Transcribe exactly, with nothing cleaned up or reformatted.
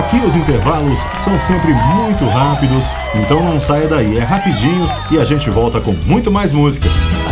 aqui os intervalos são sempre muito rápidos, então não saia daí, é rapidinho e a gente volta com muito mais música.